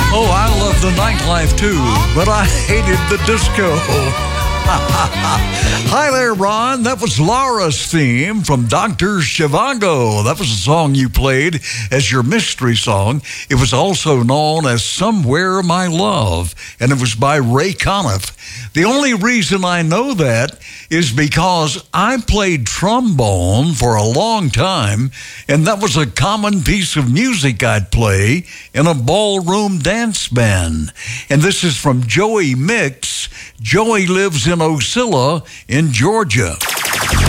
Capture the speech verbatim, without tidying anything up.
Oh, I love the nightlife too, but I hated the disco. Hi there, Ron. That was Laura's theme from Doctor Zhivago. That was the song you played as your mystery song. It was also known as Somewhere My Love, and it was by Ray Conniff. The only reason I know that is because I played trombone for a long time, and that was a common piece of music I'd play in a ballroom dance band. And this is from Joey Mix. Joey lives in Ocilla in Georgia.